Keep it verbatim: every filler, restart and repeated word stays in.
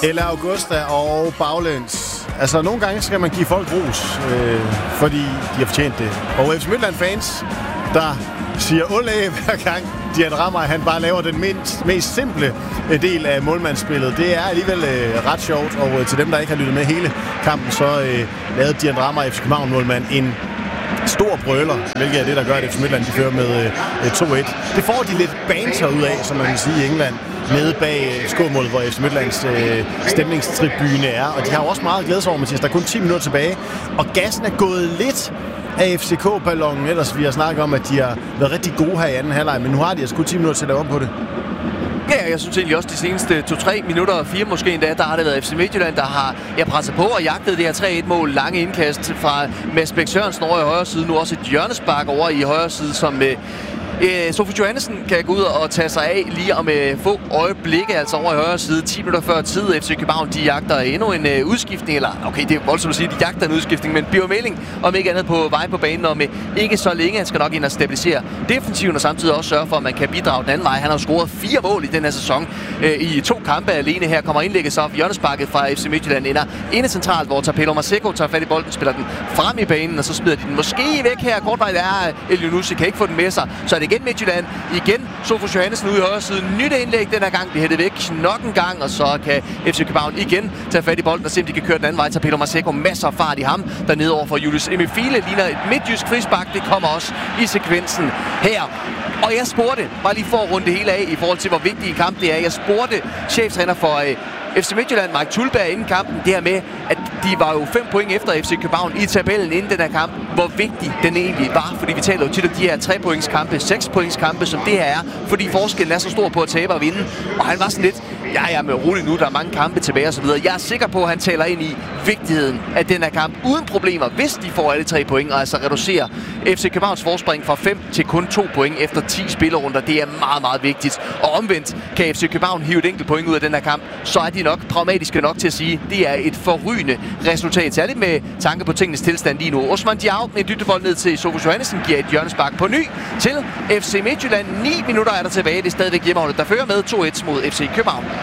Eller Augusta og baglæns. Altså, nogle gange skal man give folk ros, øh, fordi de har fortjent det. Og F C Midtjylland-fans, der siger olé hver gang Dian Ramaj, han bare laver den mindst, mest simple del af målmandsspillet. Det er alligevel øh, ret sjovt, og øh, til dem, der ikke har lyttet med hele kampen, så øh, lavede Dian Ramaj, F C København-målmand, en stor brøler, hvilket er det, der gør, at F C Midtjylland de fører med øh, to et. Det får de lidt banter ud af, som man kan sige i England, nede bag øh, skåmålet, hvor F C Midtjyllands øh, stemningstribune er. Og de har også meget glædes over, Mathias. Der er kun ti minutter tilbage, og gassen er gået lidt af F C K-ballonen. Ellers vi har snakket om, at de har været rigtig gode her i anden halvleg, men nu har de altså kun ti minutter til at lave om på det. Ja, jeg synes egentlig også de seneste to-tre minutter og fire måske endda, der har det været F C Midtjylland, der har ja, presset på og jagtet det her tre et-mål. Lange indkast fra Mads Bæk Sørensen over i højre side. Nu også et hjørnespark over i højre side, som øh, øh, Sofus Johannessen kan gå ud og tage sig af lige om øh, få øjeblikke, altså over i højre side. ti minutter før tid. F C København, de jagter endnu en øh, udskiftning, eller okay, det er voldsomt at sige, de jagter en udskiftning, men Birger Meling, om ikke andet på vej på banen, og med ikke så længe, han skal nok ind og stabilisere defensiven, og samtidig også sørge for, at man kan bidrage den anden vej. Han har scoret fire mål i den her sæson øh, i to kampe alene. Her kommer indlægget så op. Hjørnesparket fra F C Midtjylland ender inde centralt, hvor Tapelo Maseko tager fat i bolden, spiller den frem i banen, og så smider de den måske væk her. Kortvejt er Elionussi, kan ikke få den med sig. Så er det igen Midtjylland. Igen Sofus Johannessen ude i højre side. Nyt indlæg den her gang. Bliver hættet væk nok en gang, og så kan F C København igen tage fat i bolden og se, om de kan køre den anden vej. Tapelo Maseko, masser af fart i ham. Dernede over for Julius Emifile ligner et midtjysk frispark. Det kommer også i sekvensen her. Og jeg spurgte, bare lige for at runde det hele af i forhold til, hvor vigtig en kamp det er. Jeg spurgte cheftræner for øh, F C Midtjylland, Mike Thulberg, inden kampen, det her med, at de var jo fem point efter F C København i tabellen inden den her kamp. Hvor vigtig den egentlig var, fordi vi taler jo tit om de her tre points kampe, seks points kampe, som det her er, fordi forskellen er så stor på at tabe og vinde. Og han var sådan lidt, ja, ja, men roligt nu, der er mange kampe tilbage og så videre. Jeg er sikker på, at han taler ind i vigtigheden af den her kamp uden problemer, hvis de får alle tre point, og altså reducerer F C Københavns forspring fra fem til kun to point efter ti spillerunder. Det er meget, meget vigtigt. Og omvendt kan F C København hive et enkelt point ud af den her kamp, så er de nok pragmatiske nok til at sige, at det er et forrygende resultat. Særligt med tanke på tingenes tilstand lige nu. Osman Diao med en dybdebold ned til Sofus Johannessen giver et hjørnespark på ny til F C Midtjylland. ni minutter er der tilbage. Det er stadigvæk hjemmeholdet, der fører med to et mod F C København.